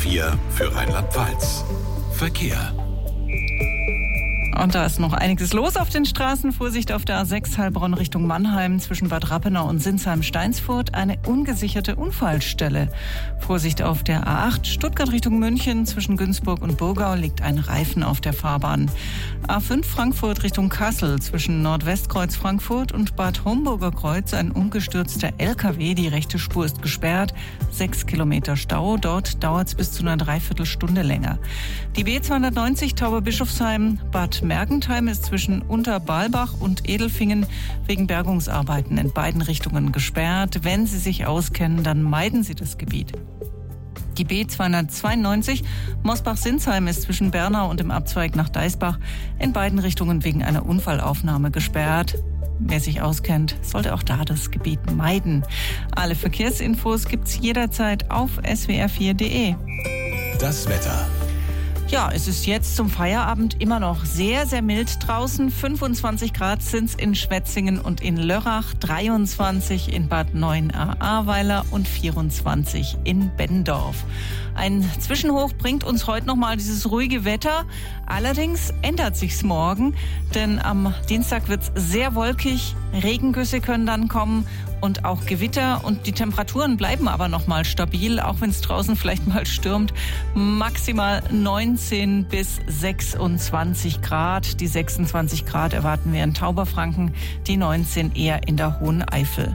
4 für Rheinland-Pfalz. Verkehr. Und da ist noch einiges los auf den Straßen. Vorsicht auf der A6 Heilbronn Richtung Mannheim zwischen Bad Rappenau und Sinsheim-Steinsfurt. Eine ungesicherte Unfallstelle. Vorsicht auf der A8 Stuttgart Richtung München zwischen Günzburg und Burgau liegt ein Reifen auf der Fahrbahn. A5 Frankfurt Richtung Kassel zwischen Nordwestkreuz Frankfurt und Bad Homburger Kreuz ein umgestürzter LKW. Die rechte Spur ist gesperrt. 6 Kilometer Stau. Dort dauert es bis zu einer Dreiviertelstunde länger. Die B290 Tauberbischofsheim Bad Mergentheim ist zwischen Unterbalbach und Edelfingen wegen Bergungsarbeiten in beiden Richtungen gesperrt. Wenn Sie sich auskennen, dann meiden Sie das Gebiet. Die B292 Mosbach-Sinsheim ist zwischen Bernau und dem Abzweig nach Deisbach in beiden Richtungen wegen einer Unfallaufnahme gesperrt. Wer sich auskennt, sollte auch da das Gebiet meiden. Alle Verkehrsinfos gibt's jederzeit auf swr4.de. Das Wetter. Ja, es ist jetzt zum Feierabend immer noch sehr, sehr mild draußen. 25 Grad sind's in Schwetzingen und in Lörrach, 23 in Bad Neuenahr-Ahrweiler und 24 in Benndorf. Ein Zwischenhoch bringt uns heute nochmal dieses ruhige Wetter. Allerdings ändert sich's morgen, denn am Dienstag wird's sehr wolkig. Regengüsse können dann kommen und auch Gewitter, und die Temperaturen bleiben aber noch mal stabil, auch wenn es draußen vielleicht mal stürmt. Maximal 19 bis 26 Grad. Die 26 Grad erwarten wir in Tauberfranken, die 19 eher in der Hohen Eifel.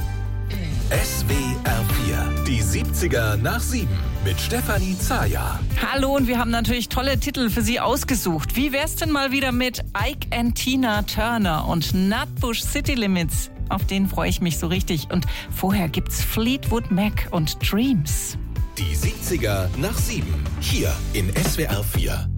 SWR 4, die 70er nach 7 mit Stefanie Zaja. Hallo, und wir haben natürlich tolle Titel für Sie ausgesucht. Wie wär's denn mal wieder mit Ike and Tina Turner und Nutbush City Limits? Auf den freue ich mich so richtig. Und vorher gibt's Fleetwood Mac und Dreams. Die 70er nach 7, hier in SWR 4.